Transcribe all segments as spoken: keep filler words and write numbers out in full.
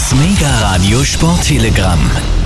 Das Mega-Radio Sporttelegramm.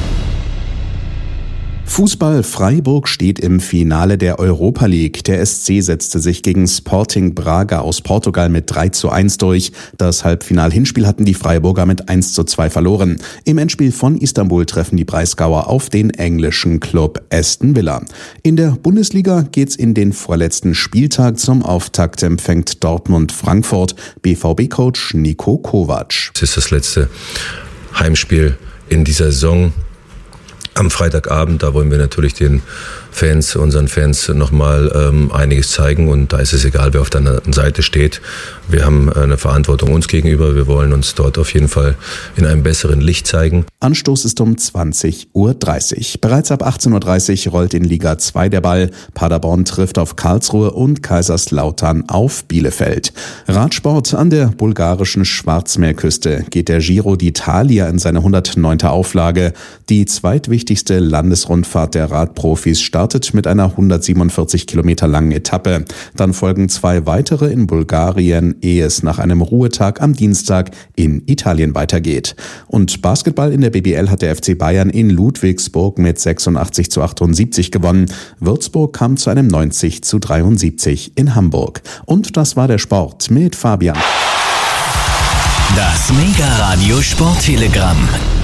Fußball: Freiburg steht im Finale der Europa League. Der S C setzte sich gegen Sporting Braga aus Portugal mit drei zu eins durch. Das Halbfinal-Hinspiel hatten die Freiburger mit eins zu zwei verloren. Im Endspiel von Istanbul treffen die Breisgauer auf den englischen Club Aston Villa. In der Bundesliga geht's in den vorletzten Spieltag. Zum Auftakt empfängt Dortmund Frankfurt. B V B-Coach Niko Kovac. Es ist das letzte Heimspiel in dieser Saison. Am Freitagabend, da wollen wir natürlich den Fans, unseren Fans nochmal ähm, einiges zeigen, und da ist es egal, wer auf der anderen Seite steht. Wir haben eine Verantwortung uns gegenüber, wir wollen uns dort auf jeden Fall in einem besseren Licht zeigen. Anstoß ist um zwanzig Uhr dreißig. Bereits ab achtzehn Uhr dreißig rollt in Liga zwei der Ball. Paderborn trifft auf Karlsruhe und Kaiserslautern auf Bielefeld. Radsport: An der bulgarischen Schwarzmeerküste geht der Giro d'Italia in seine hundertneunte Auflage. Die zweitwichtigste Landesrundfahrt der Radprofis startet mit einer hundertsiebenundvierzig Kilometer langen Etappe. Dann folgen zwei weitere in Bulgarien, ehe es nach einem Ruhetag am Dienstag in Italien weitergeht. Und Basketball: in der B B L hat der F C Bayern in Ludwigsburg mit sechsundachtzig zu achtundsiebzig gewonnen. Würzburg kam zu einem neunzig zu dreiundsiebzig in Hamburg. Und das war der Sport mit Fabian. Das Mega-Radio Sporttelegramm.